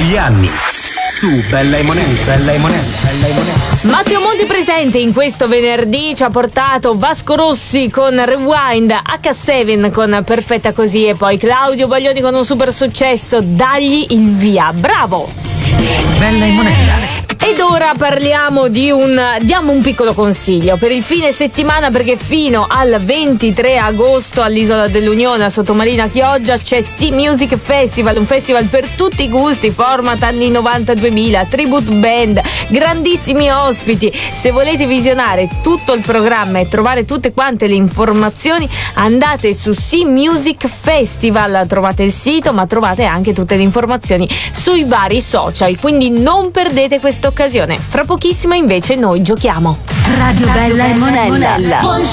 degli anni. Su Bella e Monella. Matteo Monti presente in questo venerdì ci ha portato Vasco Rossi con Rewind, H7 con Perfetta Così e poi Claudio Baglioni con un super successo, Dagli il via. Bravo! Bella e Monella. Ed ora parliamo diamo un piccolo consiglio per il fine settimana, perché fino al 23 agosto all'Isola dell'Unione a Sottomarina Chioggia c'è Sea Music Festival, un festival per tutti i gusti, format anni 90-2000, tribute band, grandissimi ospiti. Se volete visionare tutto il programma e trovare tutte quante le informazioni, andate su Sea Music Festival, trovate il sito ma trovate anche tutte le informazioni sui vari social, quindi non perdete questa occasione. Fra pochissimo invece noi giochiamo. Radio Bella e Monella.